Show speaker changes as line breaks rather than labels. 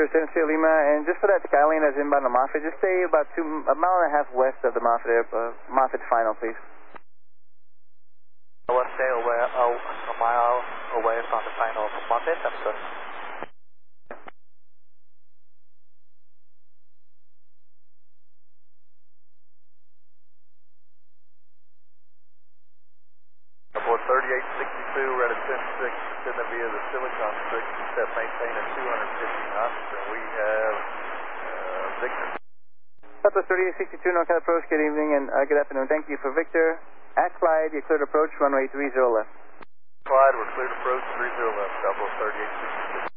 San Sierra Lima, and just for that Skylane that's inbound to Moffett, just stay about a mile and a half west of the Moffett final, please.
Let's stay away, a mile away from the final of Moffett, I'm sorry.
Aboard 3862, we're at a 10-6, descending via the Silicon Street, set maintain at 250 knots, and we have Victor.
Southwest 3862, NorCal approach, good evening and good afternoon. Thank you for Victor. At Clyde, you cleared approach, runway 30 left.
Clyde, we're cleared approach, 30 left, Southwest 3862.